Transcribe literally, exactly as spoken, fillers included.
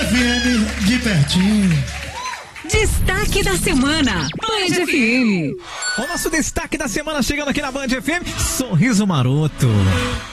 F M de pertinho. Destaque da semana, Band F M. O nosso destaque da semana chegando aqui na Band F M, Sorriso Maroto.